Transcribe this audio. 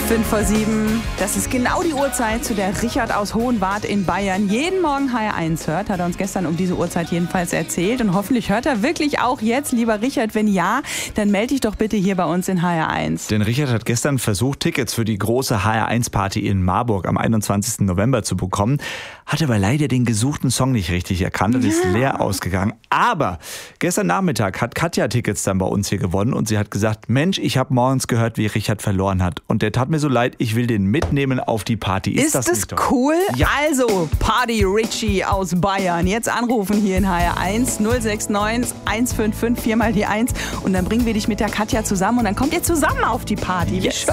5:07. Das ist genau die Uhrzeit, zu der Richard aus Hohenwart in Bayern jeden Morgen HR1 hört. Hat er uns gestern um diese Uhrzeit jedenfalls erzählt. Und hoffentlich hört er wirklich auch jetzt, lieber Richard. Wenn ja, dann melde dich doch bitte hier bei uns in HR1. Denn Richard hat gestern versucht, Tickets für die große HR1-Party in Marburg am 21. November zu bekommen. Hat aber leider den gesuchten Song nicht richtig erkannt und ist leer ausgegangen. Aber gestern Nachmittag hat Katja Tickets dann bei uns hier gewonnen. Und sie hat gesagt, Mensch, ich habe morgens gehört, wie Richard verloren hat. Und der tat mir so leid, ich will den mitnehmen auf die Party. Ist das nicht cool? Ja. Also, Party Richie aus Bayern. Jetzt anrufen hier in HR1 069 155 4 mal die 1. Und dann bringen wir dich mit der Katja zusammen und dann kommt ihr zusammen auf die Party. Yes.